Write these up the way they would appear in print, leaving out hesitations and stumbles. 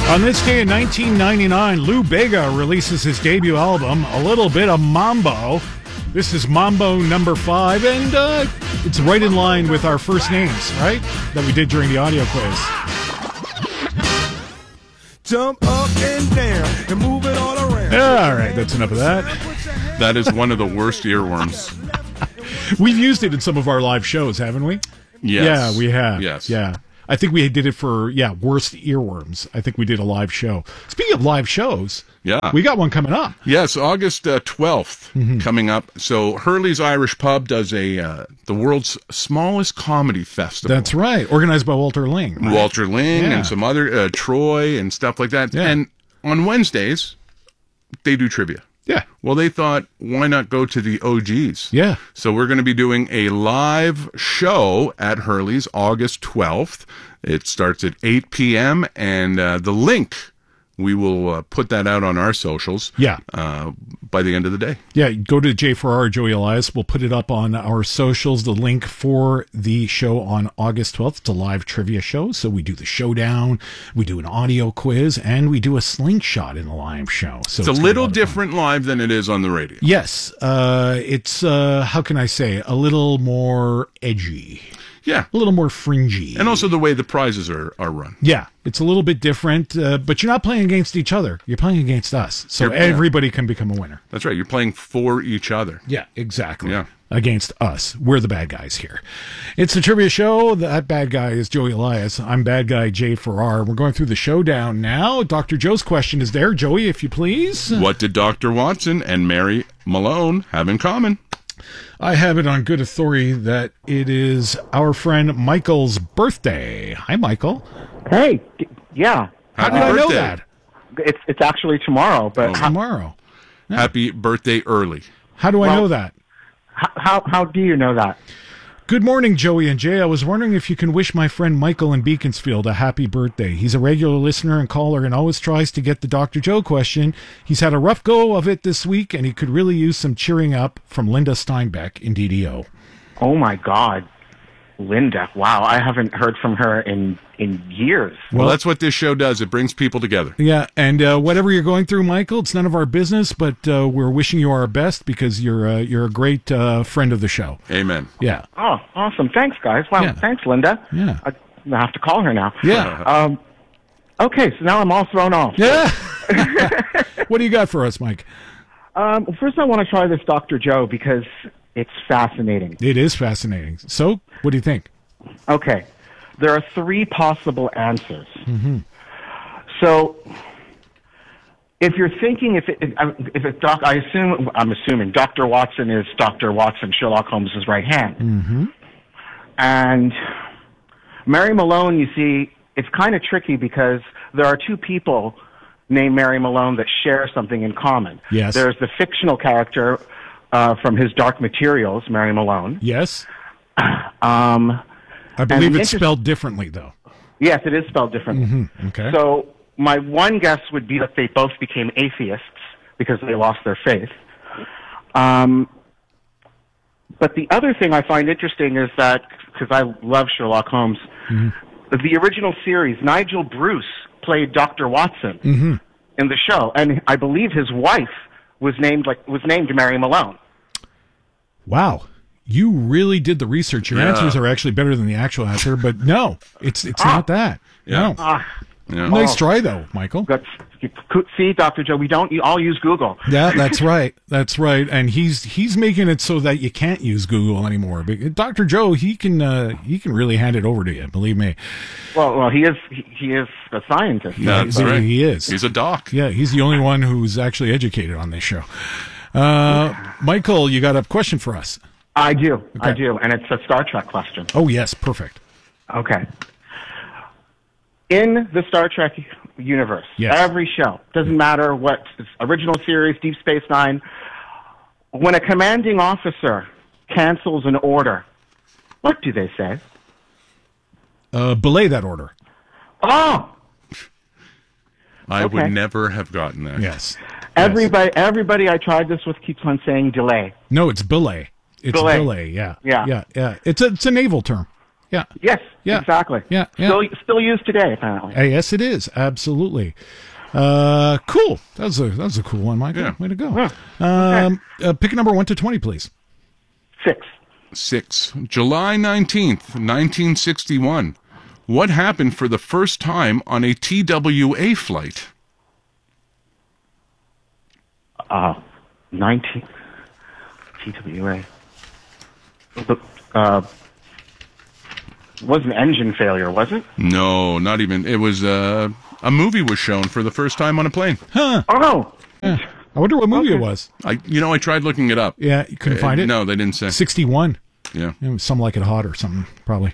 On this day in 1999, Lou Bega releases his debut album, A Little Bit of Mambo. This is Mambo number 5, and it's right in line with our first names, right? That we did during the audio quiz. Jump up and down and move it all around. All right, that's enough of that. That is one of the worst earworms. We've used it in some of our live shows, haven't we? Yes. Yeah, we have. Yes. Yeah. I think we did it for, worst earworms. I think we did a live show. Speaking of live shows, we got one coming up. Yes, August 12th coming up. So Hurley's Irish Pub does the world's smallest comedy festival. That's right. Organized by Walter Ling. Right? Walter Ling and some other, Troy and stuff like that. Yeah. And on Wednesdays, they do trivia. Yeah. Well, they thought, why not go to the OGs? Yeah. So we're going to be doing a live show at Hurley's August 12th. It starts at 8 p.m. and the link, we will put that out on our socials by the end of the day. Yeah, go to J for R, Joey Elias. We'll put it up on our socials, the link for the show on August 12th. It's a live trivia show, so we do the showdown, we do an audio quiz, and we do a slingshot in the live show. So it's a little different live than it is on the radio. Yes, it's, how can I say, a little more edgy. Yeah. A little more fringy. And also the way the prizes are run. Yeah, it's a little bit different, but you're not playing against each other. You're playing against us. So everybody can become a winner. That's right. You're playing for each other. Yeah, exactly. Yeah. Against us. We're the bad guys here. It's the trivia show. That bad guy is Joey Elias. I'm bad guy J for R. We're going through the showdown now. Dr. Joe's question is there. Joey, if you please. What did Dr. Watson and Mary Malone have in common? I have it on good authority that it is our friend Michael's birthday. Hi, Michael. Hey, yeah. How did I know that? It's actually tomorrow, but tomorrow. Yeah. Happy birthday early. How do I know that? How do you know that? Good morning, Joey and Jay. I was wondering if you can wish my friend Michael in Beaconsfield a happy birthday. He's a regular listener and caller and always tries to get the Dr. Joe question. He's had a rough go of it this week, and he could really use some cheering up from Linda Steinbeck in DDO. Oh, my God. Linda. Wow, I haven't heard from her in years. Well, that's what this show does. It brings people together. Yeah, and whatever you're going through, Michael, it's none of our business, but we're wishing you our best because you're a great friend of the show. Amen. Yeah. Oh, awesome. Thanks, guys. Wow, thanks, Linda. Yeah. I have to call her now. Yeah. Okay, so now I'm all thrown off. Yeah. What do you got for us, Mike? First, I want to try this Dr. Joe because it's fascinating. It is fascinating. So, what do you think? Okay. There are 3 possible answers. Mm-hmm. So, if you're thinking, I'm assuming Dr. Watson is Dr. Watson, Sherlock Holmes' right hand. Mm-hmm. And Mary Malone, you see, it's kind of tricky because there are 2 people named Mary Malone that share something in common. Yes. There's the fictional character from his Dark Materials, Mary Malone. Yes. I believe it's spelled differently, though. Yes, it is spelled differently. Mm-hmm. Okay. So my one guess would be that they both became atheists because they lost their faith. But the other thing I find interesting is that, because I love Sherlock Holmes, the original series, Nigel Bruce played Dr. Watson in the show, and I believe his wife was named Mary Malone. Wow. You really did the research. Your answers are actually better than the actual answer, but no, it's not that. Yeah. No. Nice try, though, Michael. See, Dr. Joe, we all use Google. Yeah, that's right. That's right. And he's making it so that you can't use Google anymore. But Dr. Joe, he can really hand it over to you. Believe me. Well, he is a scientist. Yeah, that's right. He is. He's a doc. Yeah, he's the only one who's actually educated on this show. Michael, you got a question for us? I do, and it's a Star Trek question. Oh, yes, perfect. Okay. In the Star Trek universe, every show, doesn't matter what, original series, Deep Space Nine, when a commanding officer cancels an order, what do they say? Belay that order. Oh! I would never have gotten that. Yes. Everybody I tried this with keeps on saying delay. No, it's belay. It's belay. Yeah. It's a naval term. Yeah. Yes, Yeah. exactly. Yeah, yeah. Still used today, apparently. Yes, it is. Absolutely. Cool. That was a cool one, Michael. Yeah. Way to go. Yeah. Pick a number 1 to 20, please. 6. 6. July 19th, 1961. What happened for the first time on a TWA flight? 19. TWA. Was an engine failure, was it? No, not even. It was a movie was shown for the first time on a plane. Huh. Oh, I wonder what movie it was. I tried looking it up. Yeah, you couldn't find it? No, they didn't say. 61. Yeah. It was Some Like It Hot or something, probably.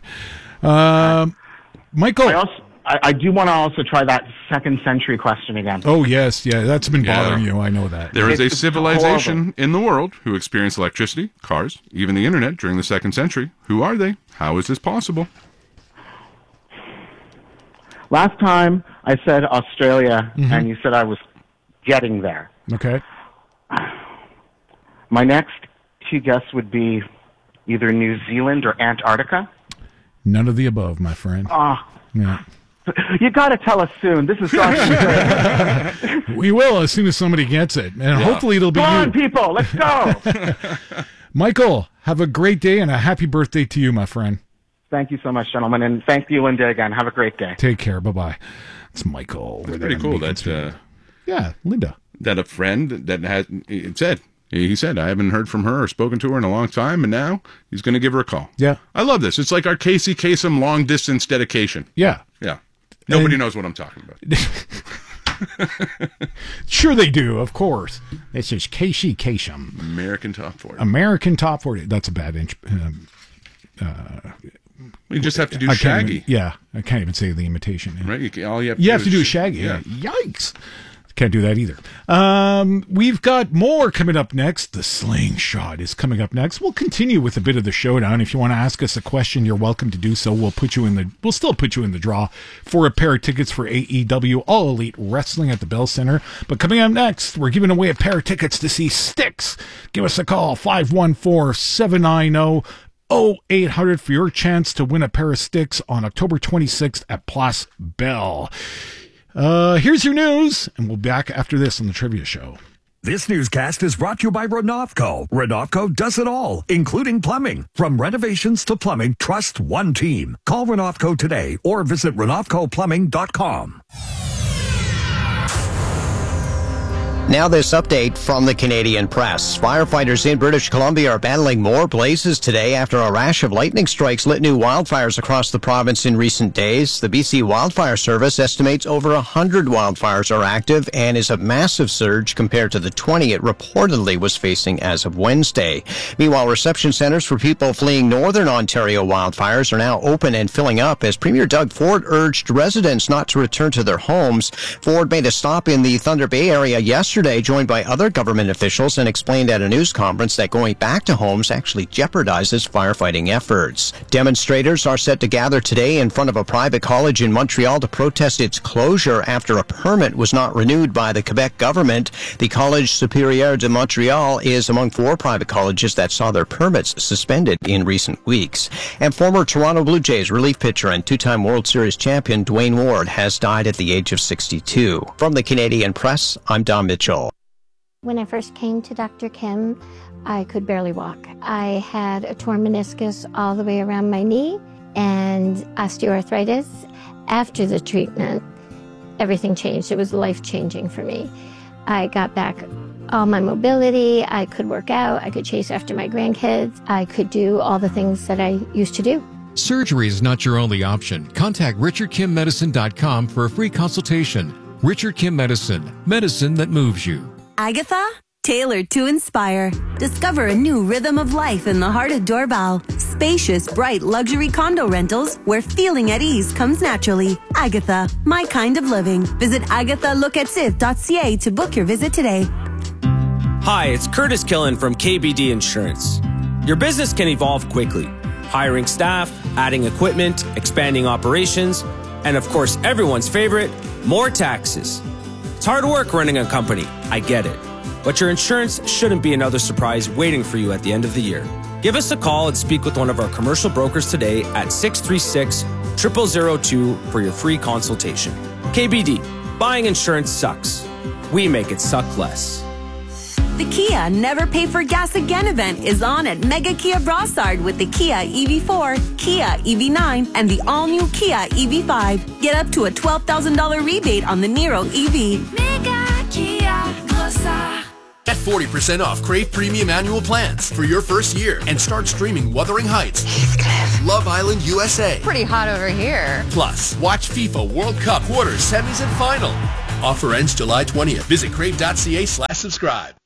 Michael. I do want to also try that second century question again. Oh, yes. Yeah, that's been bothering you. I know that. There is a It's civilization horrible. in the world who experienced electricity, cars, even the internet during the 2nd century. Who are they? How is this possible? Last time I said Australia, and you said I was getting there. Okay. My next 2 guesses would be either New Zealand or Antarctica. None of the above, my friend. Yeah. You got to tell us soon. This is awesome. We will as soon as somebody gets it. And hopefully it'll be Come you. on, people. Let's go. Michael, have a great day and a happy birthday to you, my friend. Thank you so much, gentlemen. And thank you, Linda, again. Have a great day. Take care. Bye-bye. It's Michael. It's pretty cool that yeah, Linda. that a friend that has said, he said, I haven't heard from her or spoken to her in a long time, and now he's going to give her a call. Yeah. I love this. It's like our Casey Kasem long-distance dedication. Yeah. Yeah. Nobody knows what I'm talking about. Sure they do, of course. This is Casey Kasem. American Top 40. American Top 40. That's a bad inch. You just have to do I can't Shaggy. even, I can't even say the imitation. Right? All you have to do is Shaggy. Yeah. Yikes. Can't do that either. We've got more coming up next. The Slingshot is coming up next. We'll continue with a bit of the showdown. If you want to ask us a question, you're welcome to do so. We'll still put you in the draw for a pair of tickets for AEW All Elite Wrestling at the Bell Center. But coming up next, we're giving away a pair of tickets to see Styx. Give us a call, 514-790-0800 for your chance to win a pair of Styx on October 26th at Place Bell. Here's your news, and we'll be back after this on the Trivia Show. This newscast is brought to you by Renovco. Renovco does it all, including plumbing. From renovations to plumbing, trust one team. Call Renovco today or visit RenovcoPlumbing.com. Now this update from the Canadian Press. Firefighters in British Columbia are battling more blazes today after a rash of lightning strikes lit new wildfires across the province in recent days. The BC Wildfire Service estimates over 100 wildfires are active and is a massive surge compared to the 20 it reportedly was facing as of Wednesday. Meanwhile, reception centers for people fleeing northern Ontario wildfires are now open and filling up as Premier Doug Ford urged residents not to return to their homes. Ford made a stop in the Thunder Bay area yesterday, joined by other government officials, and explained at a news conference that going back to homes actually jeopardizes firefighting efforts. Demonstrators are set to gather today in front of a private college in Montreal to protest its closure after a permit was not renewed by the Quebec government. The Collège Supérieur de Montréal is among 4 private colleges that saw their permits suspended in recent weeks. And former Toronto Blue Jays relief pitcher and 2-time World Series champion Dwayne Ward has died at the age of 62. From the Canadian Press, I'm Don Mitchell. When I first came to Dr. Kim, I could barely walk. I had a torn meniscus all the way around my knee and osteoarthritis. After the treatment, everything changed. It was life-changing for me. I got back all my mobility. I could work out. I could chase after my grandkids. I could do all the things that I used to do. Surgery is not your only option. Contact RichardKimMedicine.com for a free consultation. Richard Kim Medicine. Medicine that moves you. Agatha, tailored to inspire. Discover a new rhythm of life in the heart of Dorval. Spacious, bright luxury condo rentals where feeling at ease comes naturally. Agatha, my kind of living. Visit agathalocatciv.ca to book your visit today. Hi, it's Curtis Killen from KBD Insurance. Your business can evolve quickly. Hiring staff, adding equipment, expanding operations, and of course, everyone's favorite, more taxes. It's hard work running a company, I get it. But your insurance shouldn't be another surprise waiting for you at the end of the year. Give us a call and speak with one of our commercial brokers today at 636-0002 for your free consultation. KBD, buying insurance sucks. We make it suck less. The Kia Never Pay for Gas Again event is on at Mega Kia Brossard with the Kia EV4, Kia EV9, and the all-new Kia EV5. Get up to a $12,000 rebate on the Niro EV. Mega Kia Brossard. Get 40% off Crave Premium Annual Plans for your first year and start streaming Wuthering Heights, Heathcliff, Love Island USA. Pretty hot over here. Plus, watch FIFA World Cup quarters, semis, and final. Offer ends July 20th. Visit crave.ca/subscribe.